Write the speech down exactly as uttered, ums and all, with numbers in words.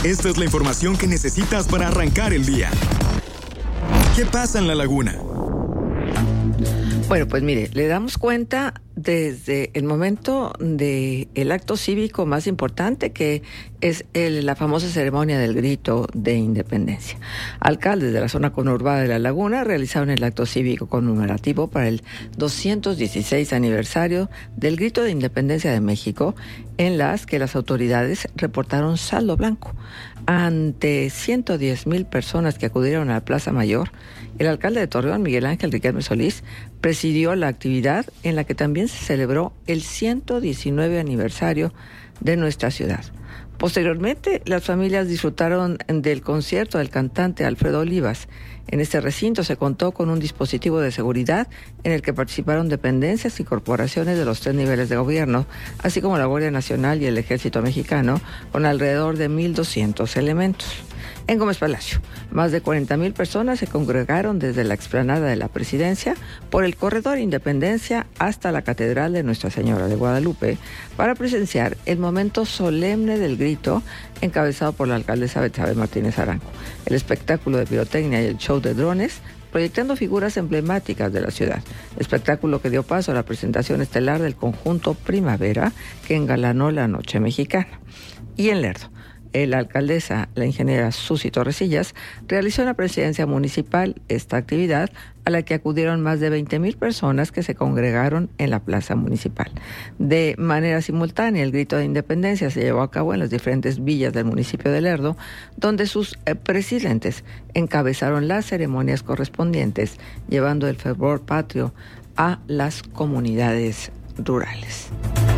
Esta es la información que necesitas para arrancar el día. ¿Qué pasa en La Laguna? Bueno, pues mire, le damos cuenta desde el momento del acto cívico más importante, que es el, la famosa ceremonia del grito de independencia. Alcaldes de la zona conurbada de La Laguna realizaron el acto cívico conmemorativo para el doscientos dieciséis aniversario del grito de independencia de México, en las que las autoridades reportaron saldo blanco. Ante ciento diez mil personas que acudieron a la Plaza Mayor, el alcalde de Torreón, Miguel Ángel Riquelme Solís, presidió la actividad en la que también se celebró el ciento diecinueve aniversario de nuestra ciudad. Posteriormente, las familias disfrutaron del concierto del cantante Alfredo Olivas. En este recinto se contó con un dispositivo de seguridad en el que participaron dependencias y corporaciones de los tres niveles de gobierno, así como la Guardia Nacional y el Ejército Mexicano, con alrededor de mil doscientos elementos. En Gómez Palacio, más de cuarenta mil personas se congregaron desde la explanada de la Presidencia por el corredor Independencia hasta la Catedral de Nuestra Señora de Guadalupe para presenciar el momento solemne del grito, encabezado por la alcaldesa Betsabe Martínez Arango. El espectáculo de pirotecnia y el show de drones, proyectando figuras emblemáticas de la ciudad. Espectáculo que dio paso a la presentación estelar del conjunto Primavera, que engalanó la noche mexicana. Y en Lerdo, la alcaldesa, la ingeniera Susi Torresillas, realizó en la presidencia municipal esta actividad, a la que acudieron más de veinte mil personas que se congregaron en la plaza municipal. De manera simultánea, el grito de independencia se llevó a cabo en las diferentes villas del municipio de Lerdo, donde sus eh, presidentes encabezaron las ceremonias correspondientes, llevando el fervor patrio a las comunidades rurales.